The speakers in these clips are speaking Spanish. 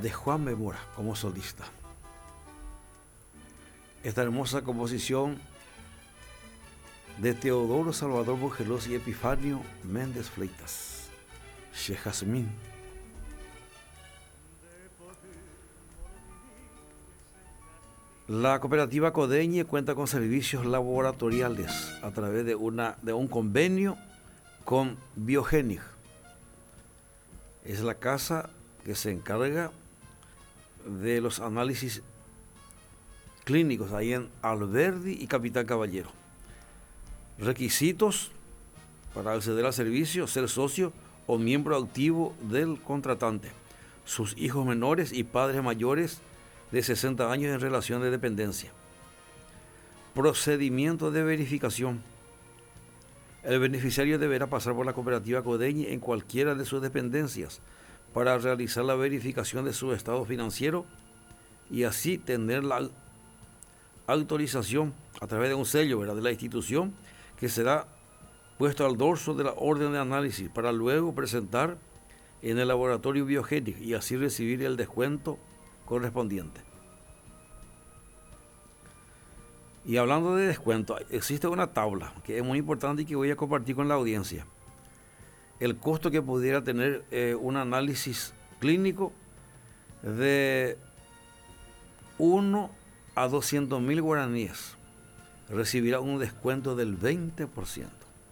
de Juan Memora como solista. Esta hermosa composición de Teodoro Salvador Bogelos y Epifanio Méndez Fleitas, Che Jazmín. La cooperativa Codeñe cuenta con servicios laboratoriales a través de un convenio con Biogenic. Es la casa que se encarga de los análisis clínicos ahí en Alberdi y Capitán Caballero. Requisitos para acceder al servicio: ser socio o miembro activo del contratante, sus hijos menores y padres mayores de 60 años en relación de dependencia. Procedimiento de verificación: el beneficiario deberá pasar por la cooperativa Codeñe en cualquiera de sus dependencias para realizar la verificación de su estado financiero y así tener la autorización a través de un sello, ¿verdad?, de la institución, que será puesto al dorso de la orden de análisis para luego presentar en el laboratorio Biogenic y así recibir el descuento correspondiente. Y hablando de descuento, existe una tabla que es muy importante y que voy a compartir con la audiencia. El costo que pudiera tener un análisis clínico de 1 a 200.000 guaraníes recibirá un descuento del 20%.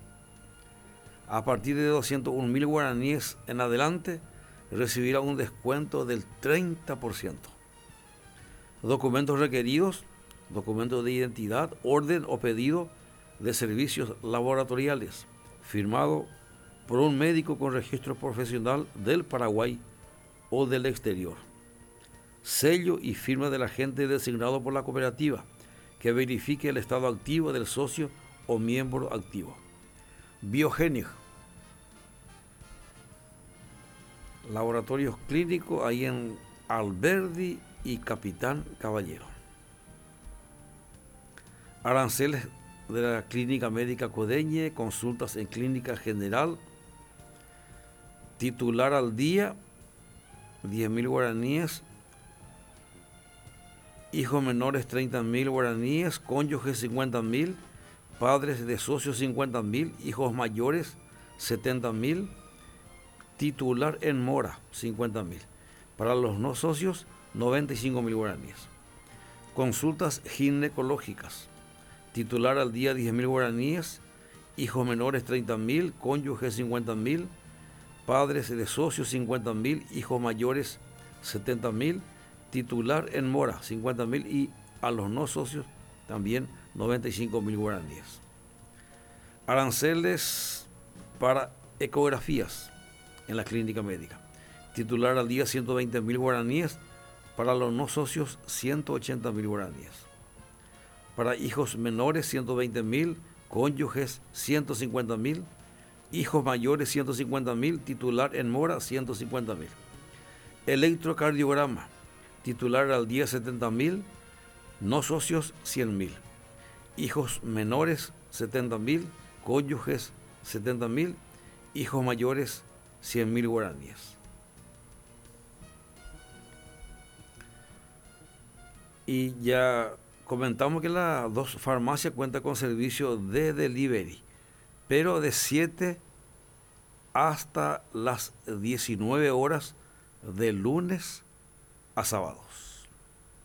A partir de 201.000 guaraníes en adelante recibirá un descuento del 30%. Documentos requeridos: documentos de identidad, orden o pedido de servicios laboratoriales, firmado por un médico con registro profesional del Paraguay o del exterior. Sello y firma del agente designado por la cooperativa, que verifique el estado activo del socio o miembro activo. Biogenic, laboratorios clínicos ahí en Alberdi y Capitán Caballero. Aranceles de la Clínica Médica Codeñe: consultas en Clínica General, titular al día 10.000 guaraníes, hijos menores 30.000 guaraníes, cónyuges 50.000, padres de socios 50.000, hijos mayores 70.000, titular en mora 50.000. Para los no socios 95.000 guaraníes. Consultas ginecológicas: titular al día 10.000 guaraníes, hijos menores 30.000, cónyuges 50.000, padres de socios 50.000, hijos mayores 70.000, titular en mora 50.000 y a los no socios también 95.000 guaraníes. Aranceles para ecografías en la clínica médica: titular al día 120.000 guaraníes, para los no socios 180.000 guaraníes. Para hijos menores 120.000, cónyuges 150.000, hijos mayores 150.000, titular en mora 150.000. Electrocardiograma: titular al día 70.000, no socios 100.000, hijos menores 70.000, cónyuges 70.000, hijos mayores 100.000 guaraníes. Y ya comentamos que las dos farmacias cuentan con servicio de delivery, pero de 7 hasta las 19 horas de lunes a sábados.